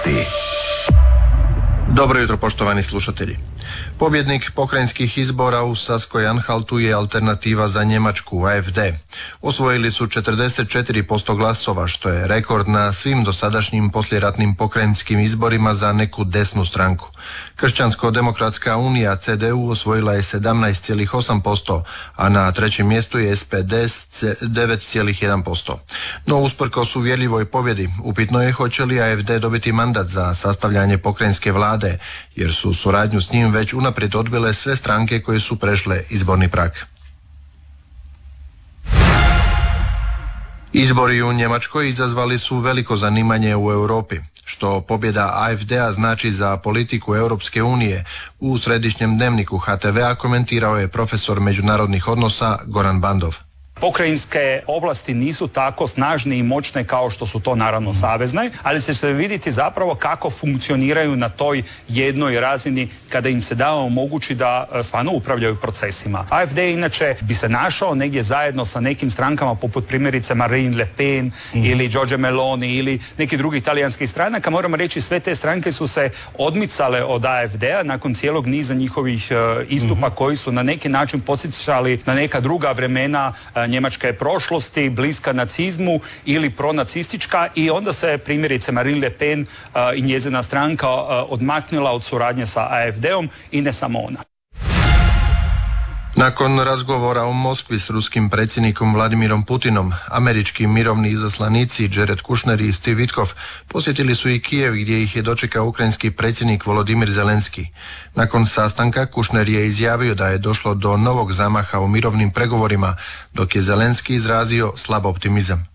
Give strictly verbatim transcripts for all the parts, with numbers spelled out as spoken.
Vijesti. Dobro jutro, poštovani slušatelji. Pobjednik pokrajinskih izbora u Saskoj-Anhaltu je alternativa za Njemačku, A F D. Osvojili su četrdeset četiri posto glasova, što je rekord na svim dosadašnjim poslijeratnim pokrajinskim izborima za neku desnu stranku. Kršćansko-demokratska unija C D U osvojila je sedamnaest zarez osam posto, a na trećem mjestu je S P D s devet zarez jedan posto. No usprkos uvjerljivoj pobjedi, upitno je hoće li A F D dobiti mandat za sastavljanje pokrajinske vlade, jer su suradnju s njim već unaprijed odbile sve stranke koje su prešle izborni prag. Izbori u Njemačkoj izazvali su veliko zanimanje u Europi, što pobjeda A F D-a znači za politiku Europske unije. U središnjem dnevniku H T V-a komentirao je profesor međunarodnih odnosa Goran Bandov. Pokrajinske oblasti nisu tako snažne i moćne kao što su to naravno savezne, ali se će vidjeti zapravo kako funkcioniraju na toj jednoj razini kada im se da omogući da stvarno upravljaju procesima. A F D inače bi se našao negdje zajedno sa nekim strankama poput primjerice Marine Le Pen mm. ili Giorgia Meloni ili neki drugih talijanskih stranaka. Moramo reći, sve te stranke su se odmicale od A F D-a nakon cijelog niza njihovih uh, istupa mm-hmm. koji su na neki način podsjećali na neka druga vremena uh, njemačke prošlosti, bliska nacizmu ili pronacistička, i onda se primjerice Marine Le Pen uh, i njezina stranka uh, odmaknula od suradnje sa A F D-om, i ne samo ona. Nakon razgovora u Moskvi s ruskim predsjednikom Vladimirom Putinom, američki mirovni izaslanici Jared Kushner i Steve Witkoff posjetili su i Kijev, gdje ih je dočekao ukrajinski predsjednik Volodimir Zelenski. Nakon sastanka Kushner je izjavio da je došlo do novog zamaha u mirovnim pregovorima, dok je Zelenski izrazio slab optimizam.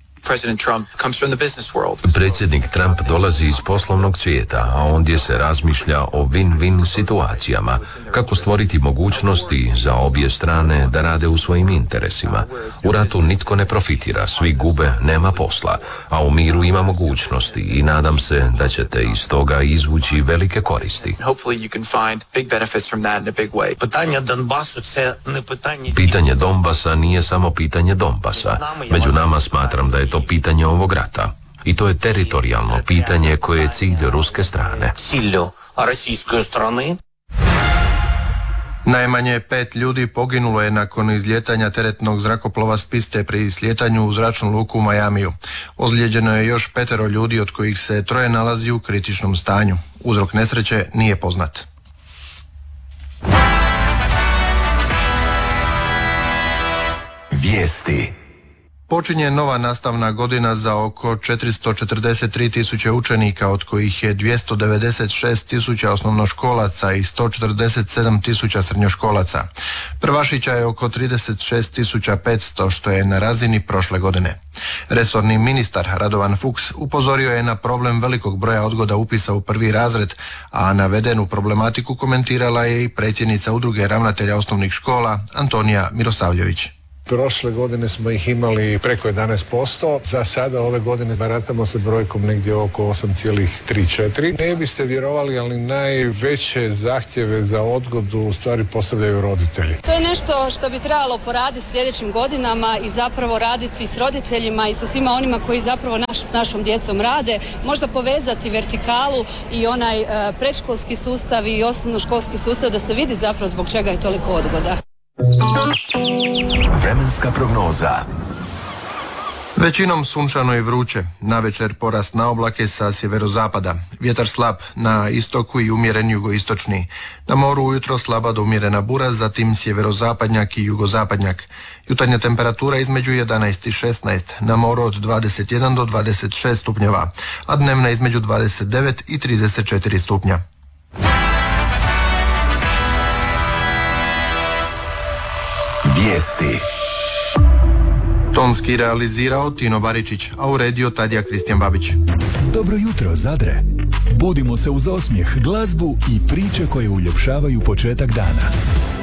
Predsjednik Trump dolazi iz poslovnog svijeta, a ondje se razmišlja o win-win situacijama, kako stvoriti mogućnosti za obje strane da rade u svojim interesima. U ratu nitko ne profitira, svi gube, nema posla, a u miru ima mogućnosti i nadam se da ćete iz toga izvući velike koristi. Pitanje Donbasa nije samo pitanje Donbasa. Među nama smatram da je to pitanje ovog rata. I to je teritorijalno pitanje koje je cilj ruske strane. Najmanje pet ljudi poginulo je nakon izlijetanja teretnog zrakoplova s piste pri slijetanju u zračnu luku u Majamiju. Ozlijeđeno je još petero ljudi, od kojih se troje nalazi u kritičnom stanju. Uzrok nesreće nije poznat. Vijesti. Počinje nova nastavna godina za oko četiristo četrdeset tri tisuće učenika, od kojih je dvjesto devedeset šest tisuća osnovnoškolaca i sto četrdeset sedam tisuća srednjoškolaca. Prvašića je oko trideset šest tisuća petsto, što je na razini prošle godine. Resorni ministar Radovan Fuchs upozorio je na problem velikog broja odgoda upisa u prvi razred, a navedenu problematiku komentirala je i predsjednica udruge ravnatelja osnovnih škola Antonija Mirosavljević. Prošle godine smo ih imali preko jedanaest posto, za sada ove godine baratamo se brojkom negdje oko osam zarez tri četiri. Ne biste vjerovali, ali najveće zahtjeve za odgodu u stvari postavljaju roditelji. To je nešto što bi trebalo poraditi sljedećim godinama i zapravo raditi s roditeljima i sa svima onima koji zapravo naš, s našom djecom rade, možda povezati vertikalu i onaj e, predškolski sustav i osnovnoškolski sustav, da se vidi zapravo zbog čega je toliko odgoda. Vremenska prognoza. Većinom sunčano i vruće, navečer porast na oblake sa sjeverozapada, vjetar slab na istoku i umjeren jugoistočni. Na moru ujutro slaba do umjerena bura, zatim sjeverozapadnjak i jugozapadnjak. Jutarnja temperatura između jedanaest i šesnaest, na moru od dvadeset jedan do dvadeset šest stupnjeva, a dnevna između dvadeset devet i trideset četiri stupnja. Vijesti. Tonski realizirao Tino Baričić, a uredio Tadija Kristijan Babić. Dobro jutro, Zadre. Budimo se uz osmijeh, glazbu i priče koje uljepšavaju početak dana.